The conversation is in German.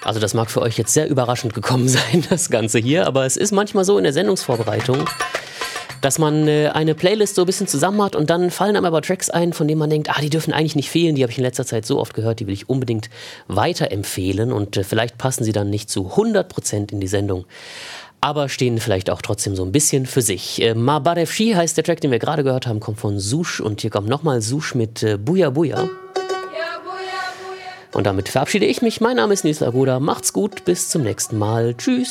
Also das mag für euch jetzt sehr überraschend gekommen sein, das Ganze hier, aber es ist manchmal so in der Sendungsvorbereitung, dass man eine Playlist so ein bisschen zusammen hat und dann fallen einem aber Tracks ein, von denen man denkt, die dürfen eigentlich nicht fehlen, die habe ich in letzter Zeit so oft gehört, die will ich unbedingt weiterempfehlen und vielleicht passen sie dann nicht zu 100% in die Sendung, aber stehen vielleicht auch trotzdem so ein bisschen für sich. Ma Barefshi heißt der Track, den wir gerade gehört haben, kommt von Sush und hier kommt nochmal Sush mit Buja Buja. Und damit verabschiede ich mich. Mein Name ist Nils Lagoda. Macht's gut, bis zum nächsten Mal. Tschüss.